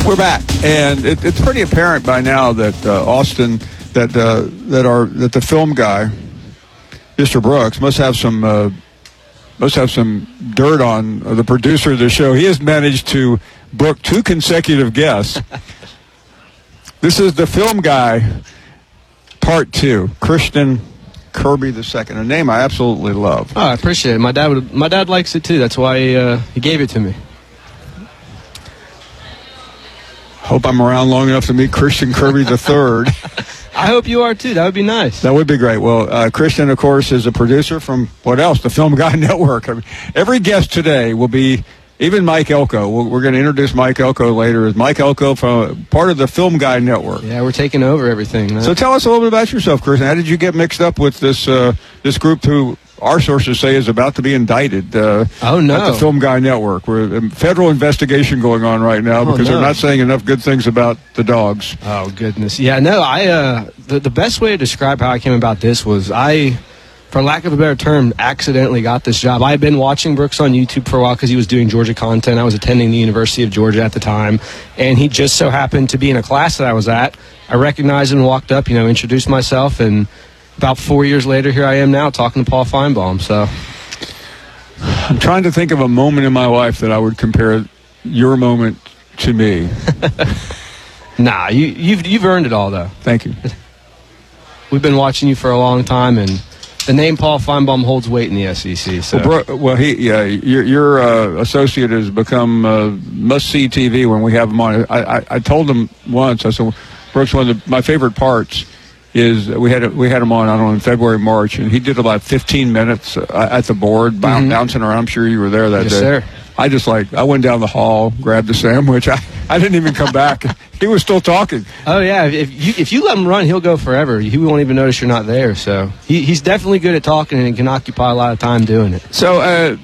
We're back, and it's pretty apparent by now that Austin, that the film guy, Mr. Brooks, must have some dirt on the producer of the show. He has managed to book 2 consecutive guests. This is the film guy, part 2, Christian Kirby II, a name I absolutely love. Oh, I appreciate it. My dad likes it too. That's why he gave it to me. Hope I'm around long enough to meet Christian Kirby III. I hope you are too. That would be nice. That would be great. Well, Christian, of course, is a producer from what else? The Film Guy Network. I mean, every guest today will be, even Mike Elko. We're going to introduce Mike Elko later. Is Mike Elko from part of the Film Guy Network? Yeah, we're taking over everything, man. So tell us a little bit about yourself, Christian. How did you get mixed up with this group who our sources say is about to be indicted at the Film Guy Network? Where a federal investigation going on right now because they're not saying enough good things about the dogs. Oh, goodness. Yeah, no, the best way to describe how I came about this was for lack of a better term, accidentally got this job. I had been watching Brooks on YouTube for a while because he was doing Georgia content. I was attending the University of Georgia at the time, and he just so happened to be in a class that I was at. I recognized him and walked up, introduced myself, and about 4 years later, here I am now talking to Paul Feinbaum. So I'm trying to think of a moment in my life that I would compare your moment to me. Nah, you've earned it all, though. Thank you. We've been watching you for a long time, and the name Paul Feinbaum holds weight in the SEC. So. Your associate has become must-see TV when we have him on. I told him once, I said, Brooks, one of my favorite parts is we had him on, I don't know, in February, March, and he did about 15 minutes at the board, bouncing around. I'm sure you were there that day. Sir. I went down the hall, grabbed a sandwich. I didn't even come back. He was still talking. Oh, yeah. If you let him run, he'll go forever. He won't even notice you're not there. So he's definitely good at talking and can occupy a lot of time doing it. So,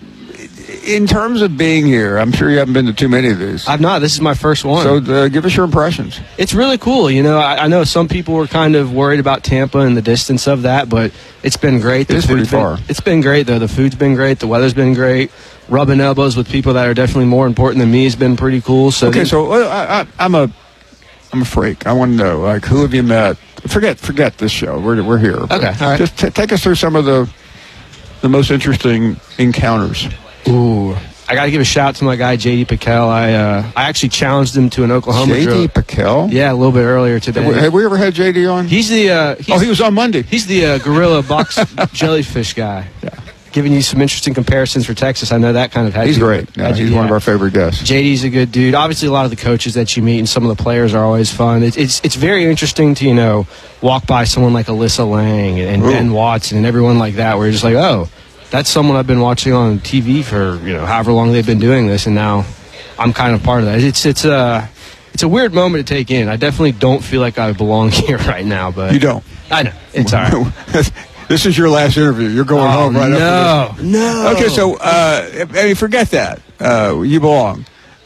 in terms of being here, I'm sure you haven't been to too many of these. I've not. This is my first one. So give us your impressions. It's really cool. I know some people were kind of worried about Tampa and the distance of that, but it's been great. It's pretty far. It's been great, though. The food's been great. The weather's been great. Rubbing elbows with people that are definitely more important than me has been pretty cool. So I'm a freak. I want to know, who have you met? Forget this show. We're here. Okay, all right. Just take us through some of the most interesting encounters. Ooh, I got to give a shout to my guy J.D. Piquel. I actually challenged him to an Oklahoma drill. J.D. Piquel? Yeah, a little bit earlier today. Have we ever had J.D. on? He was on Monday. He's the gorilla box jellyfish guy. Yeah. Giving you some interesting comparisons for Texas. I know that kind of had He's great. No, he's one of our favorite guests. JD's a good dude. Obviously, a lot of the coaches that you meet and some of the players are always fun. It's very interesting to, walk by someone like Alyssa Lang and Ben Watson and everyone like that where you're just like, oh, that's someone I've been watching on TV for, however long they've been doing this, and now I'm kind of part of that. It's a weird moment to take in. I definitely don't feel like I belong here right now, but you don't. I know. It's all right. This is your last interview. You're going home right after this. No. Okay, so forget that. You belong.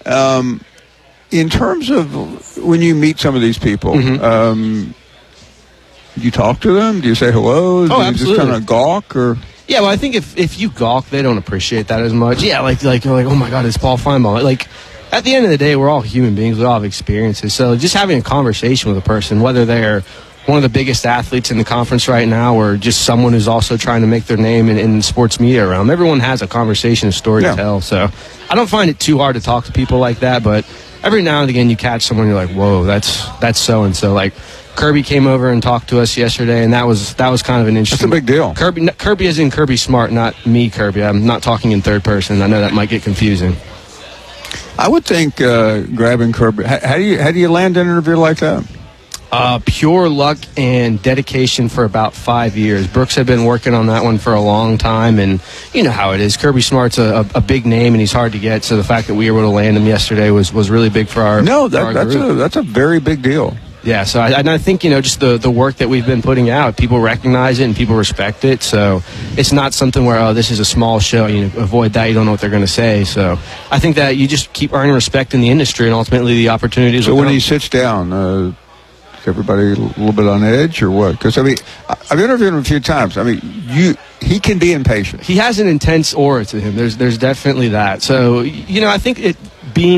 In terms of when you meet some of these people, do you talk to them? Do you say hello? Do you absolutely. just kind of gawk or? Yeah, well, I think if you gawk, they don't appreciate that as much. Yeah, like oh my God, it's Paul Feinbaum. Like, at the end of the day, we're all human beings. We all have experiences. So just having a conversation with a person, whether they're one of the biggest athletes in the conference right now or just someone who's also trying to make their name in the sports media realm, everyone has a conversation, a story to tell. So I don't find it too hard to talk to people like that, but every now and again you catch someone, you're like, whoa, that's so-and-so. Like, Kirby came over and talked to us yesterday, and that was kind of an interesting. That's a big deal. Kirby as in Kirby Smart, not me, Kirby. I'm not talking in third person. I know that might get confusing. I would think grabbing Kirby. How do you land an interview like that? Pure luck and dedication for about 5 years. Brooks had been working on that one for a long time, and you know how it is. Kirby Smart's a big name, and he's hard to get. So the fact that we were able to land him yesterday was really big for our. No, that's a very big deal. Yeah, so I think, just the work that we've been putting out, people recognize it and people respect it. So it's not something where, this is a small show. Avoid that. You don't know what they're going to say. So I think that you just keep earning respect in the industry, and ultimately the opportunities So will when come. he sits down, is everybody a little bit on edge or what? Because, I've interviewed him a few times. He can be impatient. He has an intense aura to him. There's definitely that. So, I think being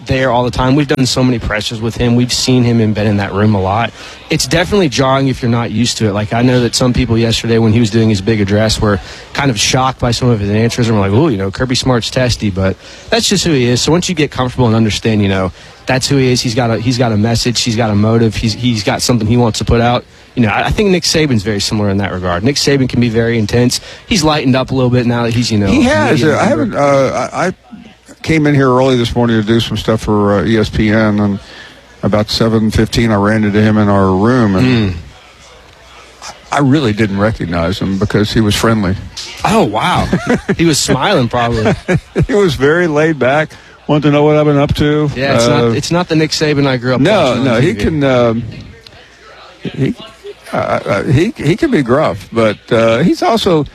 there all the time. We've done so many pressers with him. We've seen him and been in that room a lot. It's definitely jarring if you're not used to it. Like, I know that some people yesterday when he was doing his big address were kind of shocked by some of his answers and were like, oh, you know, Kirby Smart's testy, but that's just who he is. So once you get comfortable and understand, you know, that's who he is. He's got a message. He's got a motive. He's got something he wants to put out. You know, I think Nick Saban's very similar in that regard. Nick Saban can be very intense. He's lightened up a little bit now that he's, you know. He has. I came in here early this morning to do some stuff for ESPN, and about 7:15 I ran into him in our room, and I really didn't recognize him because he was friendly. Oh, wow. He was smiling probably. He was very laid back, wanted to know what I've been up to. Yeah, it's not the Nick Saban I grew up watching. No, he can... He can be gruff, but he's also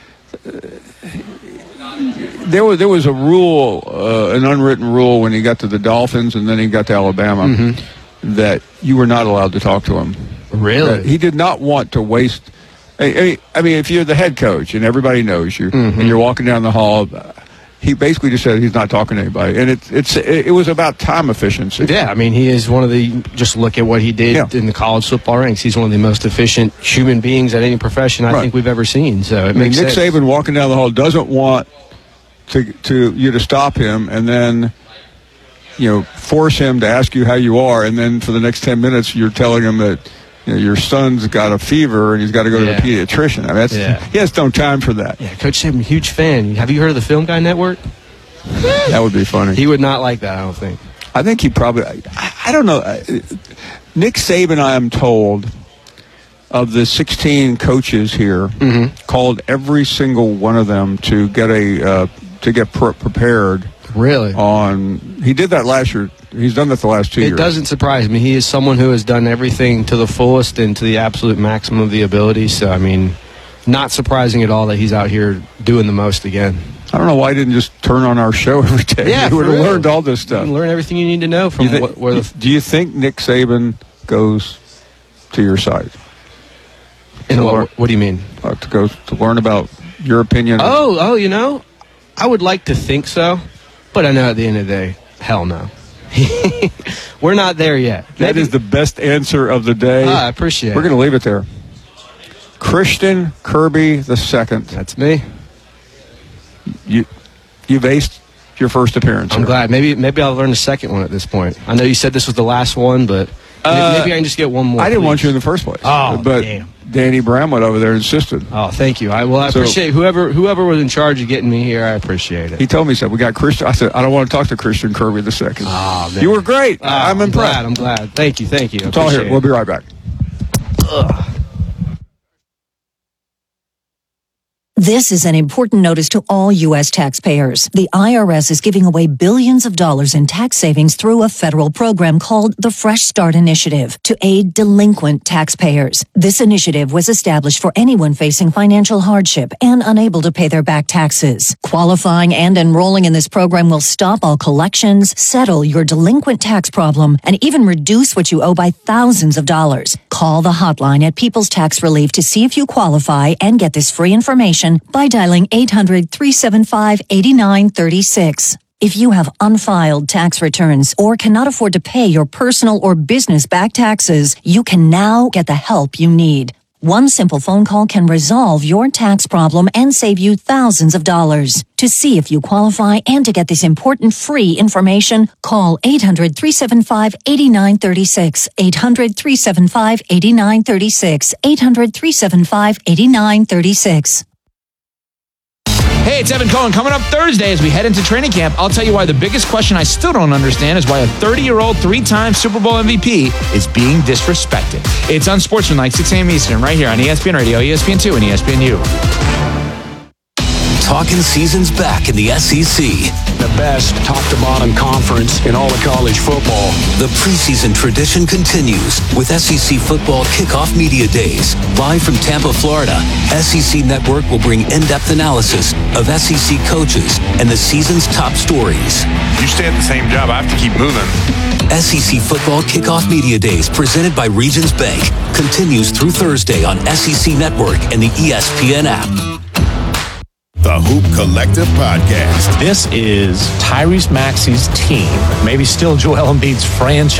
there was a rule, an unwritten rule when he got to the Dolphins and then he got to Alabama that you were not allowed to talk to him. Really? He did not want to waste. I mean, if you're the head coach and everybody knows you and you're walking down the hall. He basically just said he's not talking to anybody, and it was about time efficiency. Yeah, I mean, he is one of the. Just look at what he did in the college football ranks. He's one of the most efficient human beings at any profession I think we've ever seen. So it makes Nick sense. Saban walking down the hall doesn't want to you to stop him, and then force him to ask you how you are, and then for the next 10 minutes you're telling him that your son's got a fever and he's got to go to the pediatrician. I mean, he has no time for that. Yeah, Coach Saban, huge fan. Have you heard of the Film Guy Network? That would be funny. He would not like that, I don't think. I think he probably... I don't know. Nick Saban, I am told, of the 16 coaches here, called every single one of them to get prepared. Really? He did that last year. He's done that the last 2 years. It doesn't surprise me. He is someone who has done everything to the fullest and to the absolute maximum of the ability. So, I mean, not surprising at all that he's out here doing the most again. I don't know why he didn't just turn on our show every day. Yeah, he would have learned all this stuff. You learn everything you need to know from Do you think Nick Saban goes to your site? What do you mean? To learn about your opinion? Oh, I would like to think so, but I know at the end of the day, hell no. We're not there yet. That is the best answer of the day. I appreciate it. We're going to leave it there. Christian Kirby II. That's me. You've aced your first appearance. I'm glad. Maybe I'll learn the second one at this point. I know you said this was the last one, but maybe I can just get one more. I didn't want you in the first place. Oh, but damn. Danny Bramwood over there insisted. Oh, thank you. I appreciate whoever was in charge of getting me here. I appreciate it. He told me, he said, we got Christian. I said, I don't want to talk to Christian Kirby II. Oh, man. You were great. I'm impressed. I'm glad. Thank you. It's all here. We'll be right back. This is an important notice to all U.S. taxpayers. The IRS is giving away billions of dollars in tax savings through a federal program called the Fresh Start Initiative to aid delinquent taxpayers. This initiative was established for anyone facing financial hardship and unable to pay their back taxes. Qualifying and enrolling in this program will stop all collections, settle your delinquent tax problem, and even reduce what you owe by thousands of dollars. Call the hotline at People's Tax Relief to see if you qualify and get this free information by dialing 800-375-8936. If you have unfiled tax returns or cannot afford to pay your personal or business back taxes, you can now get the help you need. One simple phone call can resolve your tax problem and save you thousands of dollars. To see if you qualify and to get this important free information, call 800-375-8936, 800-375-8936, 800-375-8936. Hey, it's Evan Cohen. Coming up Thursday as we head into training camp, I'll tell you why the biggest question I still don't understand is why a 30-year-old, three-time Super Bowl MVP is being disrespected. It's Unsportsmanlike, 6 a.m. Eastern, right here on ESPN Radio, ESPN2, and ESPNU. Talking season's back in the SEC. The best top-to-bottom conference in all of college football. The preseason tradition continues with SEC Football Kickoff Media Days. Live from Tampa, Florida, SEC Network will bring in-depth analysis of SEC coaches and the season's top stories. You stay at the same job, I have to keep moving. SEC Football Kickoff Media Days, presented by Regions Bank, continues through Thursday on SEC Network and the ESPN app. The the Hoop Collective Podcast. This is Tyrese Maxey's team, maybe still Joel Embiid's franchise.